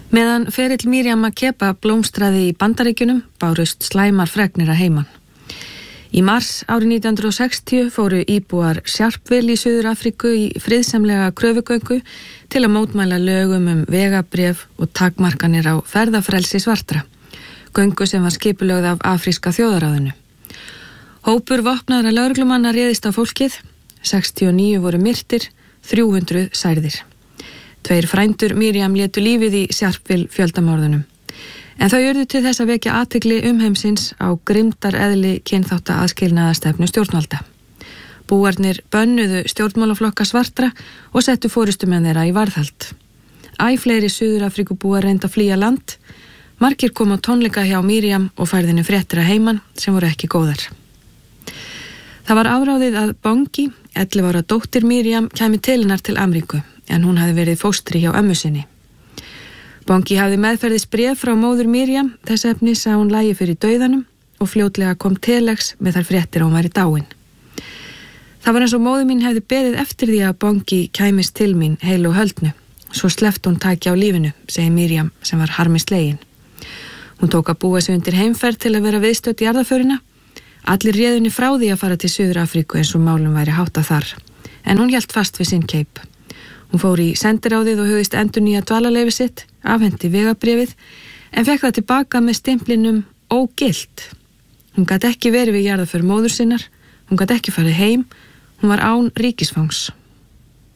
Meðan ferill Miriam Makeba blómstraði í Bandaríkjunum bárust slæmar fregnir að heiman. Í mars árið 1960 fóru íbúar Sharpeville í Suður Afríku í friðsamlega kröfugöngu til að mótmæla lögum vegabréf og takmarkanir á ferðafrelsi svartra, göngu sem var skipulögð af afríska þjóðaráðinu. Hópur vopnaðra lögreglumanna réðist á fólkið, 69 voru myrtir, 300 særðir. 2 frændur Miriam létu lífið í Sharpeville fjöldamorðunum. En þau urðu til þess að vekja athygli umheimsins á grimmdareðli kynþátta aðskilnaðarstefnu stjórnvalda. Búarnir bönnuðu stjórnmálaflokka svartra og settu forystumenn þeirra í varðhald. Æ fleiri Suður-Afríkubúar reyndu að flýja land. Margir kom á tónleika hjá Miriam og færðinu fréttir að heiman sem voru ekki góðar. Það var afráðið að Bongi, 11 ára dóttir Miriam, kæmi til hennar til Ameríku, en hún hafði verið fóstri hjá ömmu sinni. Bongi hafði meðferðis bréf frá móður Miriam, þess efnis að hún lægi fyrir dauðanum og fljótlega kom telex með þær fréttir að hún væri dáin. Það var eins og móður mín hefði beðið eftir því að Bongi kæmist til mín heil og höldnu, svo sleppt hún tæki á lífinu, segir Miriam sem var harmi slegin. Hún tók að búa sig undir heimferð til að vera viðstödd í jarðarförina. Allir réðunni frá því að fara til Suður Afríku eins og málum væri háttað þar, en hún hélt fast við sinn keip. Hún fór í sendiráðið og hugðist endurnýja dvalarleyfi sitt, afhenti vegabréfið, en fekk það tilbaka með stimplinum ógilt. Hún gat ekki verið við jarðarför móður sinnar, hún gat ekki farið heim, hún var án ríkisfangs.